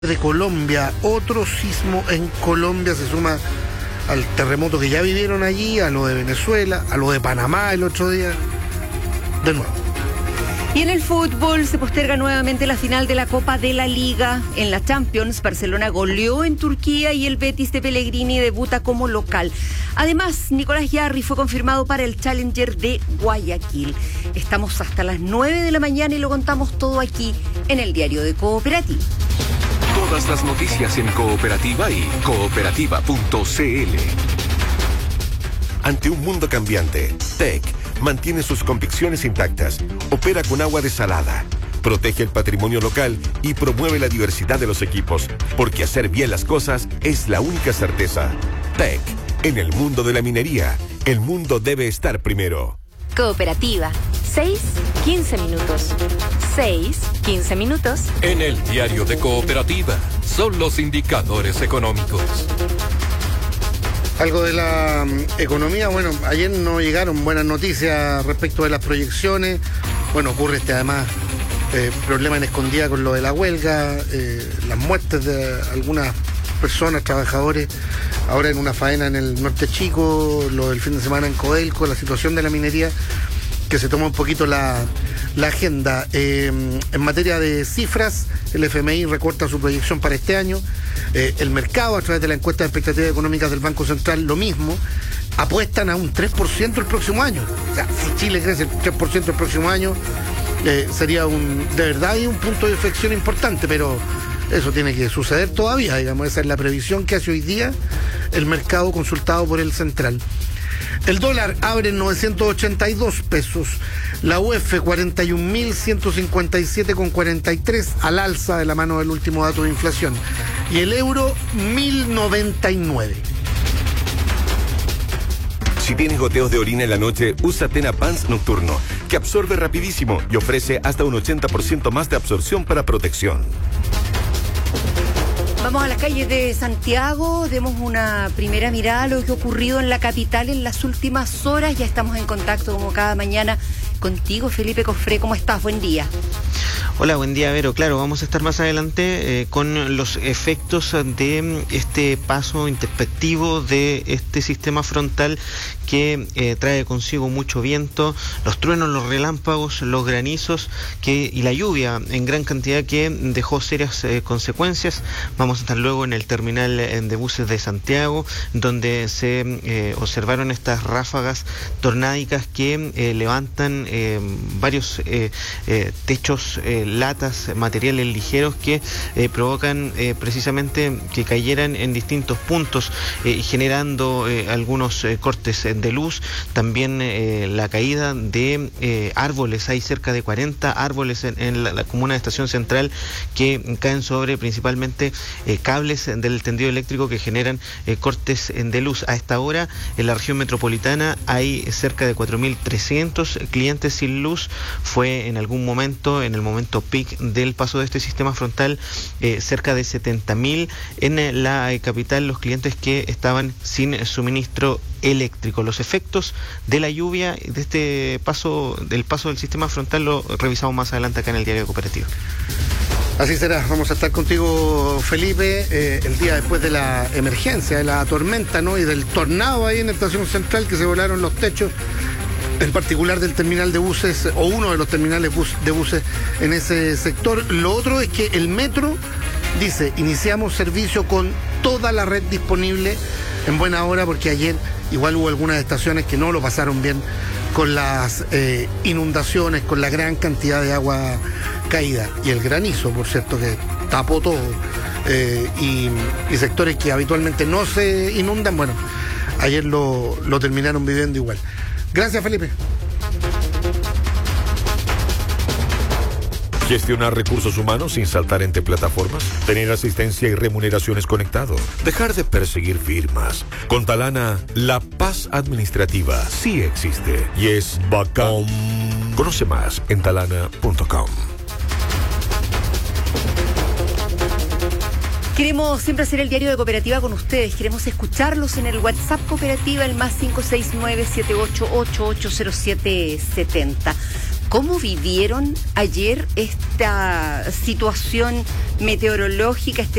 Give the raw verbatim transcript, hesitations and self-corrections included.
de Colombia, otro sismo en Colombia se suma al terremoto que ya vivieron allí, a lo de Venezuela, a lo de Panamá el otro día, de nuevo. Y en el fútbol se posterga nuevamente la final de la Copa de la Liga. En la Champions, Barcelona goleó en Turquía y el Betis de Pellegrini debuta como local. Además, Nicolás Jarry fue confirmado para el Challenger de Guayaquil. Estamos hasta las nueve de la mañana y lo contamos todo aquí en el Diario de Cooperativa. Todas las noticias en Cooperativa y cooperativa punto c l. Ante un mundo cambiante, T E C mantiene sus convicciones intactas, opera con agua desalada, protege el patrimonio local y promueve la diversidad de los equipos, porque hacer bien las cosas es la única certeza. T E C, en el mundo de la minería, el mundo debe estar primero. Cooperativa, seis, quince minutos. seis, quince minutos. En el Diario de Cooperativa, son los indicadores económicos. Algo de la um, economía, bueno, ayer no llegaron buenas noticias respecto de las proyecciones. Bueno, ocurre este además eh, problema en escondida con lo de la huelga, eh, las muertes de algunas personas, trabajadores, ahora en una faena en el norte chico, lo del fin de semana en Codelco, la situación de la minería, que se toma un poquito la, la agenda. Eh, en materia de cifras, el F M I recorta su proyección para este año. Eh, el mercado, a través de la encuesta de expectativas económicas del Banco Central, lo mismo. Apuestan a un tres por ciento el próximo año. O sea, si Chile crece el tres por ciento el próximo año, eh, sería un de verdad un punto de inflexión importante, pero eso tiene que suceder todavía, digamos. Esa es la previsión que hace hoy día el mercado consultado por el Central. El dólar abre en novecientos ochenta y dos pesos, la U F cuarenta y un mil ciento cincuenta y siete con cuarenta y tres al alza de la mano del último dato de inflación, y el euro mil noventa y nueve. Si tienes goteos de orina en la noche, usa Tena Pants Nocturno, que absorbe rapidísimo y ofrece hasta un ochenta por ciento más de absorción para protección. Vamos a las calles de Santiago, demos una primera mirada a lo que ha ocurrido en la capital en las últimas horas. Ya estamos en contacto como cada mañana contigo, Felipe Cofré. ¿Cómo estás? Buen día. Hola, buen día, Vero. Claro, vamos a estar más adelante eh, con los efectos de este paso introspectivo de este sistema frontal que eh, trae consigo mucho viento, los truenos, los relámpagos, los granizos que, y la lluvia en gran cantidad que dejó serias eh, consecuencias. Vamos a estar luego en el terminal de buses de Santiago, donde se eh, observaron estas ráfagas tornádicas que eh, levantan eh, varios eh, eh, techos, eh, latas, materiales ligeros que eh, provocan eh, precisamente que cayeran en distintos puntos, eh, generando eh, algunos eh, cortes de luz, también eh, la caída de eh, árboles. Hay cerca de cuarenta árboles en, en la, la comuna de Estación Central que caen sobre principalmente eh, cables del tendido eléctrico que generan eh, cortes de luz. A esta hora en la región metropolitana hay cerca de cuatro mil trescientos clientes sin luz. Fue en algún momento, en el momento peak del paso de este sistema frontal, eh, cerca de setenta mil en la eh, capital los clientes que estaban sin suministro eléctrico. Los efectos de la lluvia de este paso, del paso del sistema frontal, lo revisamos más adelante acá en el Diario de Cooperativa. Así será, vamos a estar contigo, Felipe, eh, el día después de la emergencia, de la tormenta, ¿no? Y del tornado ahí en la Estación Central, que se volaron los techos, en particular del terminal de buses, o uno de los terminales bus, de buses en ese sector. Lo otro es que el metro dice, iniciamos servicio con toda la red disponible en buena hora, porque ayer igual hubo algunas estaciones que no lo pasaron bien con las eh, inundaciones, con la gran cantidad de agua caída. Y el granizo, por cierto, que tapó todo. Eh, y, y sectores que habitualmente no se inundan, bueno, ayer lo, lo terminaron viviendo igual. Gracias, Felipe. Gestionar recursos humanos sin saltar entre plataformas. Tener asistencia y remuneraciones conectado. Dejar de perseguir firmas. Con Talana, la paz administrativa sí existe y es bacán. Conoce más en talana punto com. Queremos siempre hacer el Diario de Cooperativa con ustedes. Queremos escucharlos en el WhatsApp Cooperativa, el más cinco seis nueve siete ocho ocho ocho cero siete siete cero. ¿Cómo vivieron ayer esta situación meteorológica, este